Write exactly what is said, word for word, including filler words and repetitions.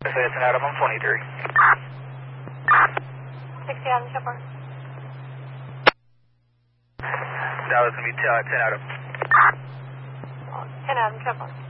It's an Adam on twenty-three. sixty Adam, show four. That was going to be ten Adam. ten Adam, show four.